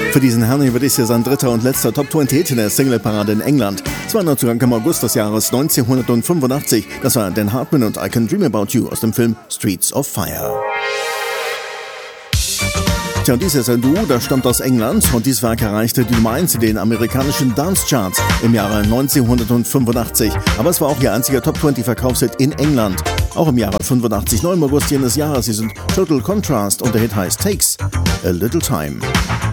Für diesen Herrn hier wird es ja sein dritter und letzter Top 20 in der Singleparade in England. Es war Neuzugang im August des Jahres 1985. Das war Dan Hartman und I Can Dream About You aus dem Film Streets of Fire. Tja, und dies ist ein Duo, das stammt aus England und dieses Werk erreichte die Nummer 1 in den amerikanischen Dance-Charts im Jahre 1985. Aber es war auch ihr einziger Top 20 Verkaufshit in England. Auch im Jahre 85, 9. August jenes Jahres. Sie sind Total Contrast und der Hit heißt Takes a Little Time.